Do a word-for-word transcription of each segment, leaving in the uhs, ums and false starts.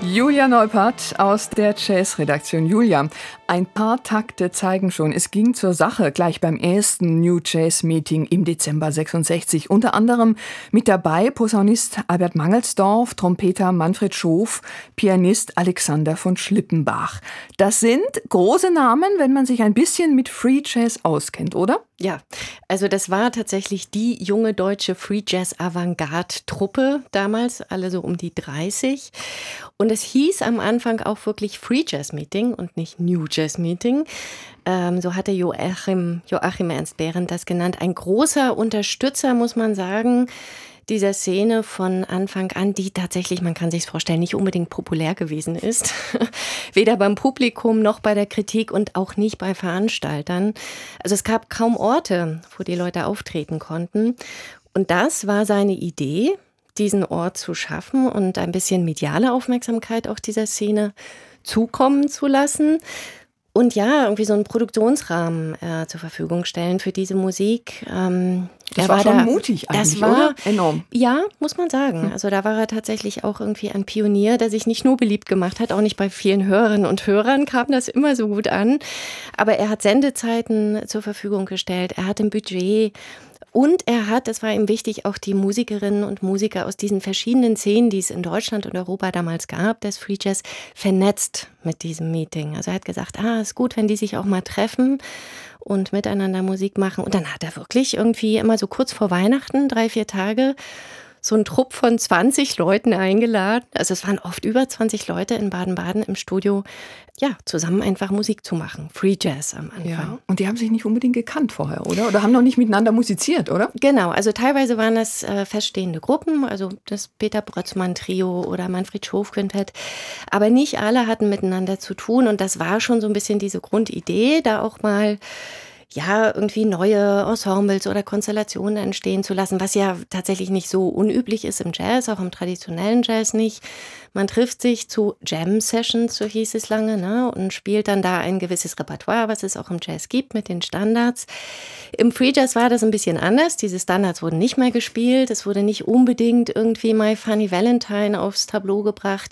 Julia Neupert aus der Jazz-Redaktion. Julia, ein paar Takte zeigen schon, es ging zur Sache gleich beim ersten New Jazz Meeting im Dezember sechsundsechzig. Unter anderem mit dabei Posaunist Albert Mangelsdorff, Trompeter Manfred Schof, Pianist Alexander von Schlippenbach. Das sind große Namen, wenn man sich ein bisschen mit Free Jazz auskennt, oder? Ja, also das war tatsächlich die junge deutsche Free Jazz Avantgarde-Truppe damals, alle so um die dreißig. Und es hieß am Anfang auch wirklich Free Jazz Meeting und nicht New Jazz Meeting. Ähm, so hatte Joachim, Joachim Ernst Behrendt das genannt. Ein großer Unterstützer, muss man sagen, dieser Szene von Anfang an, die tatsächlich, man kann sich vorstellen, nicht unbedingt populär gewesen ist. Weder beim Publikum noch bei der Kritik und auch nicht bei Veranstaltern. Also es gab kaum Orte, wo die Leute auftreten konnten. Und das war seine Idee, diesen Ort zu schaffen und ein bisschen mediale Aufmerksamkeit auch dieser Szene zukommen zu lassen. Und ja, irgendwie so einen Produktionsrahmen äh, zur Verfügung stellen für diese Musik. Ähm, das war, war schon da, mutig eigentlich, das war, oder? Enorm. Ja, muss man sagen. Also da war er tatsächlich auch irgendwie ein Pionier, der sich nicht nur beliebt gemacht hat, auch nicht bei vielen Hörerinnen und Hörern kam das immer so gut an. Aber er hat Sendezeiten zur Verfügung gestellt, er hat ein Budget. Und er hat, das war ihm wichtig, auch die Musikerinnen und Musiker aus diesen verschiedenen Szenen, die es in Deutschland und Europa damals gab, des Free Jazz, vernetzt mit diesem Meeting. Also er hat gesagt, ah, ist gut, wenn die sich auch mal treffen und miteinander Musik machen. Und dann hat er wirklich irgendwie immer so kurz vor Weihnachten, drei, vier Tage, so einen Trupp von zwanzig Leuten eingeladen. Also es waren oft über zwanzig Leute in Baden-Baden im Studio, ja, zusammen einfach Musik zu machen. Free Jazz am Anfang. Ja, und die haben sich nicht unbedingt gekannt vorher, oder? Oder haben noch nicht miteinander musiziert, oder? Genau, also teilweise waren das äh, feststehende Gruppen, also das Peter Brötzmann-Trio oder Manfred Schof-Quintett. Aber nicht alle hatten miteinander zu tun und das war schon so ein bisschen diese Grundidee, da auch mal ja, irgendwie neue Ensembles oder Konstellationen entstehen zu lassen, was ja tatsächlich nicht so unüblich ist im Jazz, auch im traditionellen Jazz nicht. Man trifft sich zu Jam-Sessions, so hieß es lange, ne, und spielt dann da ein gewisses Repertoire, was es auch im Jazz gibt, mit den Standards. Im Free Jazz war das ein bisschen anders. Diese Standards wurden nicht mehr gespielt. Es wurde nicht unbedingt irgendwie My Funny Valentine aufs Tableau gebracht.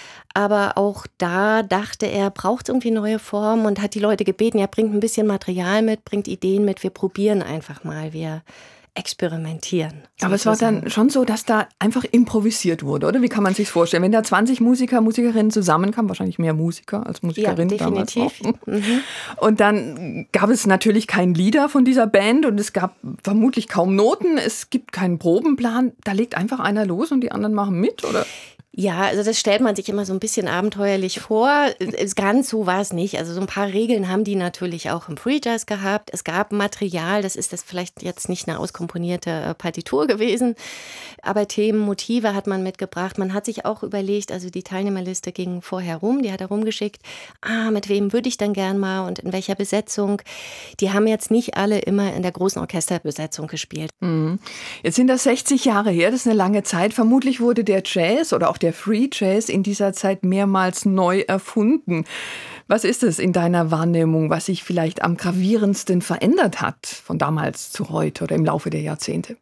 Aber auch da dachte er, braucht irgendwie neue Formen und hat die Leute gebeten, ja, bringt ein bisschen Material mit, bringt Ideen mit, wir probieren einfach mal, wir experimentieren. Aber es war dann schon so, dass da einfach improvisiert wurde, oder? Wie kann man sich vorstellen? Wenn da zwanzig Musiker, Musikerinnen zusammenkamen, wahrscheinlich mehr Musiker als Musikerinnen ja, definitiv. damals auch. Mhm. Und dann gab es natürlich kein Lieder von dieser Band und es gab vermutlich kaum Noten, es gibt keinen Probenplan. Da legt einfach einer los und die anderen machen mit, oder? Ja, also das stellt man sich immer so ein bisschen abenteuerlich vor. Ganz so war es nicht. Also so ein paar Regeln haben die natürlich auch im Free Jazz gehabt. Es gab Material, das ist das vielleicht jetzt nicht eine auskomponierte Partitur gewesen, aber Themen, Motive hat man mitgebracht. Man hat sich auch überlegt, also die Teilnehmerliste ging vorher rum, die hat er rumgeschickt. Ah, mit wem würde ich denn gern mal und in welcher Besetzung? Die haben jetzt nicht alle immer in der großen Orchesterbesetzung gespielt. Mhm. Jetzt sind das sechzig Jahre her, das ist eine lange Zeit. Vermutlich wurde der Jazz oder auch der Free Jazz in dieser Zeit mehrmals neu erfunden. Was ist es in deiner Wahrnehmung, was sich vielleicht am gravierendsten verändert hat von damals zu heute oder im Laufe der Jahrzehnte?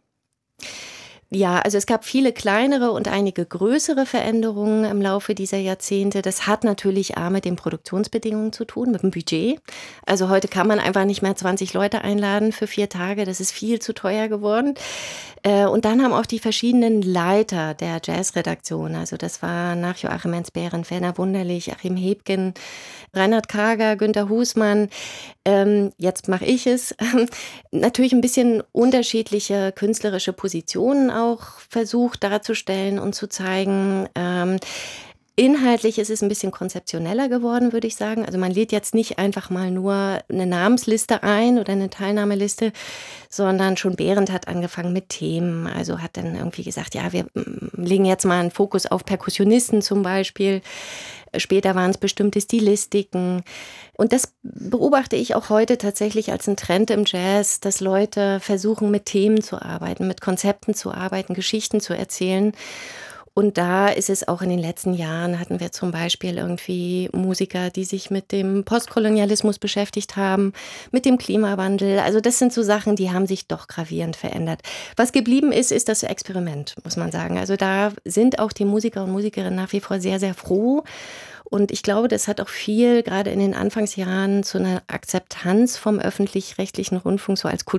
Ja, also es gab viele kleinere und einige größere Veränderungen im Laufe dieser Jahrzehnte. Das hat natürlich A mit den Produktionsbedingungen zu tun, mit dem Budget. Also heute kann man einfach nicht mehr zwanzig Leute einladen für vier Tage. Das ist viel zu teuer geworden. Und dann haben auch die verschiedenen Leiter der Jazzredaktion, also das war nach Joachim Ernst Behrendt, Werner Wunderlich, Achim Hebgen, Reinhard Kager, Günter Husmann, ähm, jetzt mache ich es, natürlich ein bisschen unterschiedliche künstlerische Positionen auch versucht darzustellen und zu zeigen. Ähm, Inhaltlich ist es ein bisschen konzeptioneller geworden, würde ich sagen. Also man lädt jetzt nicht einfach mal nur eine Namensliste ein oder eine Teilnahmeliste, sondern schon Behrendt hat angefangen mit Themen. Also hat dann irgendwie gesagt, ja, wir legen jetzt mal einen Fokus auf Perkussionisten zum Beispiel. Später waren es bestimmte Stilistiken. Und das beobachte ich auch heute tatsächlich als einen Trend im Jazz, dass Leute versuchen, mit Themen zu arbeiten, mit Konzepten zu arbeiten, Geschichten zu erzählen. Und da ist es auch in den letzten Jahren, hatten wir zum Beispiel irgendwie Musiker, die sich mit dem Postkolonialismus beschäftigt haben, mit dem Klimawandel. Also das sind so Sachen, die haben sich doch gravierend verändert. Was geblieben ist, ist das Experiment, muss man sagen. Also da sind auch die Musiker und Musikerinnen nach wie vor sehr, sehr froh. Und ich glaube, das hat auch viel, gerade in den Anfangsjahren, zu einer Akzeptanz vom öffentlich-rechtlichen Rundfunk so als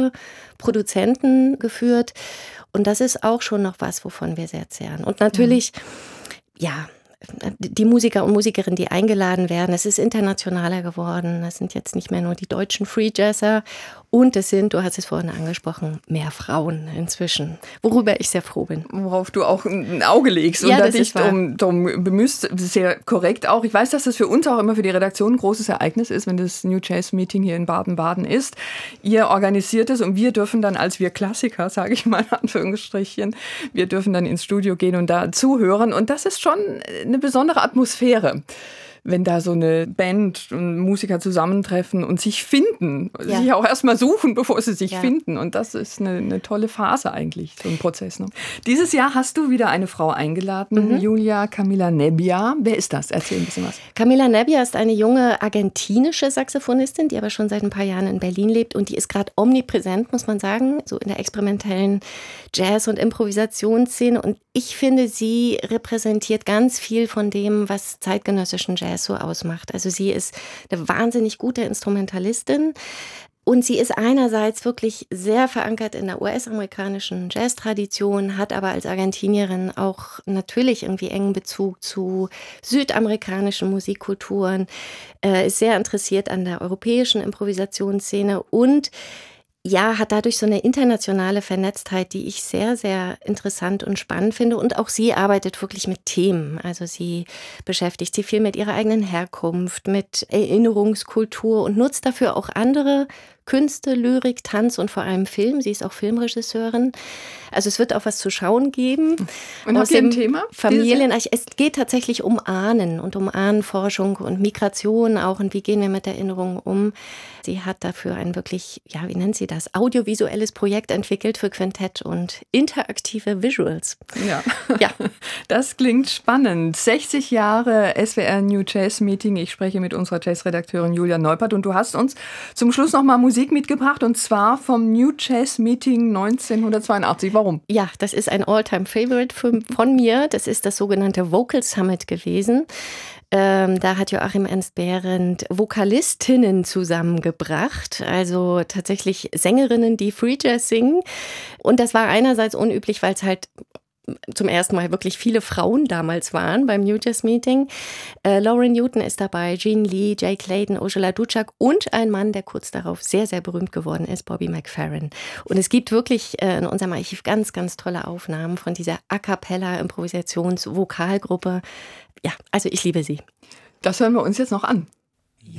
Kulturproduzenten geführt. Und das ist auch schon noch was, wovon wir sehr zehren. Und natürlich, ja, die Musiker und Musikerinnen, die eingeladen werden, es ist internationaler geworden. Es sind jetzt nicht mehr nur die deutschen Free Jazzer. Und es sind, du hast es vorhin angesprochen, mehr Frauen inzwischen, worüber ich sehr froh bin. Worauf du auch ein Auge legst und ja, da dich drum, drum bemühst, sehr korrekt auch. Ich weiß, dass das für uns auch immer für die Redaktion ein großes Ereignis ist, wenn das New Jazz Meeting hier in Baden-Baden ist. Ihr organisiert es und wir dürfen dann als wir Klassiker, sage ich mal in Anführungsstrichen, wir dürfen dann ins Studio gehen und da zuhören. Und das ist schon eine besondere Atmosphäre, wenn da so eine Band und Musiker zusammentreffen und sich finden, ja. sich auch erstmal suchen, bevor sie sich ja. finden. Und das ist eine, eine tolle Phase eigentlich, so ein Prozess. Ne? Dieses Jahr hast du wieder eine Frau eingeladen, mhm. Julia Camila Nebbia. Wer ist das? Erzähl ein bisschen was. Camila Nebbia ist eine junge argentinische Saxophonistin, die aber schon seit ein paar Jahren in Berlin lebt. Und die ist gerade omnipräsent, muss man sagen, so in der experimentellen Jazz- und Improvisationsszene. Und ich finde, sie repräsentiert ganz viel von dem, was zeitgenössischen Jazz so ausmacht. Also sie ist eine wahnsinnig gute Instrumentalistin und sie ist einerseits wirklich sehr verankert in der U S-amerikanischen Jazz-Tradition, hat aber als Argentinierin auch natürlich irgendwie engen Bezug zu südamerikanischen Musikkulturen, äh, ist sehr interessiert an der europäischen Improvisationsszene und ja, hat dadurch so eine internationale Vernetztheit, die ich sehr, sehr interessant und spannend finde. Und auch sie arbeitet wirklich mit Themen. Also sie beschäftigt sich viel mit ihrer eigenen Herkunft, mit Erinnerungskultur und nutzt dafür auch andere Künste, Lyrik, Tanz und vor allem Film. Sie ist auch Filmregisseurin. Also es wird auch was zu schauen geben. Und habt ihr ein Thema? Familienarchiv. Es geht tatsächlich um Ahnen und um Ahnenforschung und Migration auch und wie gehen wir mit Erinnerungen um. Sie hat dafür ein wirklich, ja, wie nennt sie das, audiovisuelles Projekt entwickelt für Quintett und interaktive Visuals. Ja, ja. Das klingt spannend. sechzig Jahre S W R New Jazz Meeting. Ich spreche mit unserer Jazzredakteurin Julia Neupert und du hast uns zum Schluss noch mal Musik mitgebracht und zwar vom New Jazz Meeting neunzehnhundertzweiundachtzig. Warum? Ja, das ist ein All-Time-Favorite von mir. Das ist das sogenannte Vocal Summit gewesen. Ähm, da hat Joachim Ernst Behrendt Vokalistinnen zusammengebracht, also tatsächlich Sängerinnen, die Free Jazz singen. Und das war einerseits unüblich, weil es halt zum ersten Mal wirklich viele Frauen damals waren beim New Jazz Meeting. Äh, Lauren Newton ist dabei, Jean Lee, Jay Clayton, Ursula Ducak und ein Mann, der kurz darauf sehr, sehr berühmt geworden ist, Bobby McFerrin. Und es gibt wirklich äh, in unserem Archiv ganz, ganz tolle Aufnahmen von dieser A-Cappella-Improvisations-Vokalgruppe. Ja, also ich liebe sie. Das hören wir uns jetzt noch an.